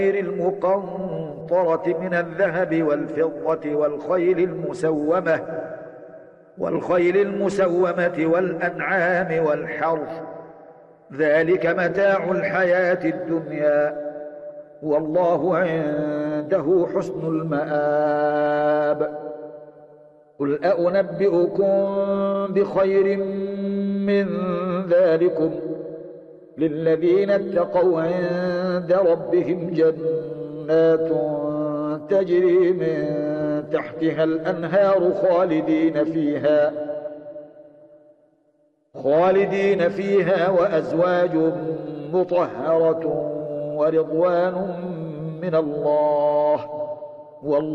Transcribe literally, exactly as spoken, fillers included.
المقنطرة من الذهب والفضة والخيل المسومة والخيل المسومة والأنعام والحرث، ذلك متاع الحياة الدنيا، والله عنده حسن المآب. قل أنبئكم بخير من ذلكم للذين اتقوا عند ربهم جنات تجري من تحتها الأنهار خالدين فيها خالدين فيها وأزواج مطهرة ورضوان من الله والله